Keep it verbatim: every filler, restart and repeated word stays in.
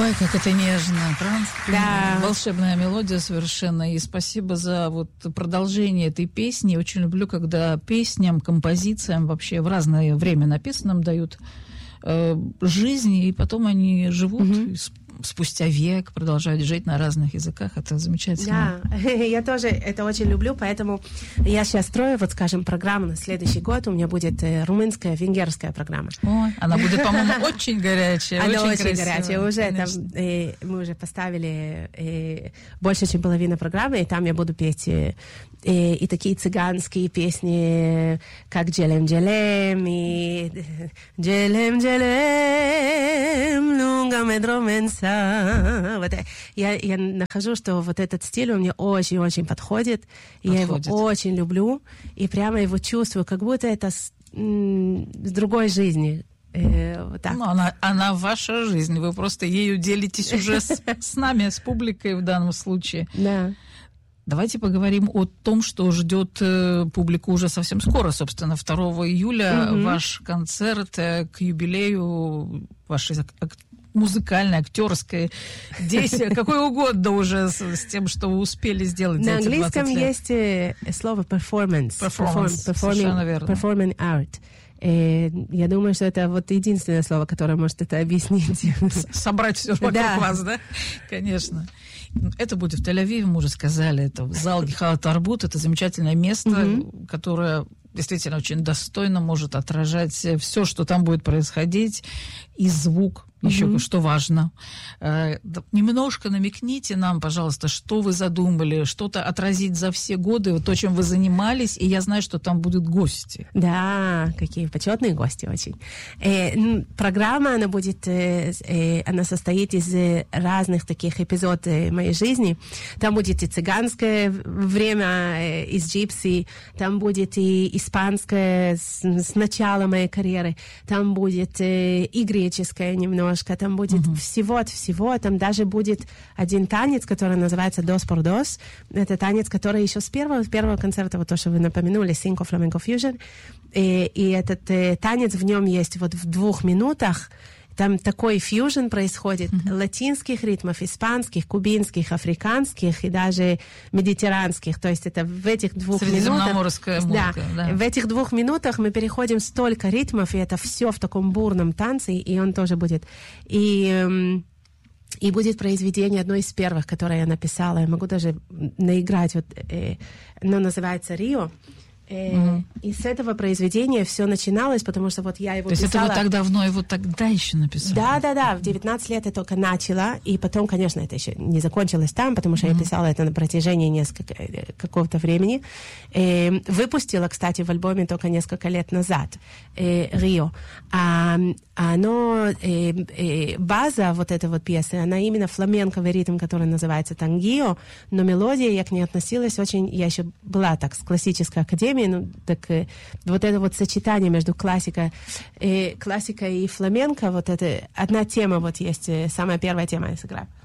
Ой, как это нежно, правда? Да. Волшебная мелодия совершенно. И спасибо за вот продолжение этой песни. Очень люблю, когда песням, композициям вообще в разное время написанным дают э, жизнь, и потом они живут Мгм. и с- спустя век продолжают жить на разных языках. Это замечательно. Да, я тоже это очень люблю, поэтому я сейчас строю, вот скажем, программу на следующий год. У меня будет э, румынская, венгерская программа. Ой, она будет, по-моему, очень горячая. Она очень, красивая, горячая. Уже там конечно. э, мы уже поставили э, больше, чем половину программы, и там я буду петь э, э, и такие цыганские песни, как «Джелем Джелем» и «Джелем Джелем, лунга медроменса». Вот, э, я, я нахожу, что вот этот стиль у меня очень-очень подходит. Я Подходит. его очень люблю, и прямо его чувствую, как будто это с, м, с другой жизни. Э, вот так. Ну, она, она ваша жизнь. Вы просто ею делитесь уже с, с нами, с публикой в данном случае. Да. Давайте поговорим о том, что ждет э, публику уже совсем скоро. Собственно, второго июля Мгм. ваш концерт э, к юбилею вашей ак- ак- музыкальной, актерской, действия, какой угодно уже с, с тем, что вы успели сделать за На эти английском двадцать лет. есть э, слово performance. Performance, Perform- совершенно верно. Performing art. Э, я думаю, что это вот единственное слово, которое может это объяснить. С- Собрать все вокруг Да. вас, да? Конечно. Это будет в Тель-Авиве, мы уже сказали, это зал Гехаат Тарбут, это замечательное место, Мгм. которое действительно очень достойно может отражать все, что там будет происходить, и звук, еще Мгм. что важно. Э, да, Немножко намекните нам, пожалуйста, что вы задумали, что-то отразить за все годы, вот то, чем вы занимались, и я знаю, что там будут гости. Да, какие почетные гости очень. Э, м, программа, она будет, э, с- э, она состоит из э, разных таких эпизодов э, моей жизни. Там будет и цыганское в- время э, из Джипси, там будет и испанское с, с начала моей карьеры, там будет э, и греческое немножко, там будет всего от всего, там даже будет один танец, который называется «Dos por dos». Это танец, который еще с первого, первого концерта, вот то, что вы напомянули, Cinco Flamenco Fusion, и, и этот э, танец, в нем есть вот в двух минутах, там такой фьюжн происходит латинских ритмов, испанских, кубинских, африканских и даже медитеранских. То есть это в этих двух минутах... Средиземноморская музыка, Да, да. в этих двух минутах мы переходим столько ритмов, и это все в таком бурном танце, и он тоже будет. И... эм, И будет произведение одно из первых, которое я написала. Я могу даже наиграть. Вот, э, оно называется «Рио». Э, Мгм. И с этого произведения все начиналось, потому что вот я его То есть писала... это вы так давно его тогда еще написали? Да, да, да. В девятнадцать лет я только начала, и потом, конечно, это еще не закончилось там, потому что я писала это на протяжении несколько, э, какого-то времени. Э, выпустила, кстати, в альбоме только несколько лет назад э, «Рио». А, а оно, э, э, база вот этой вот пьесы, она именно фламенковый ритм, который называется тангио, но мелодия, я к ней относилась очень... Я еще была так с классической академией, ну, так э, вот это вот сочетание между классикой, э, классикой и фламенко, вот это одна тема вот есть, э, самая первая тема я сыграю.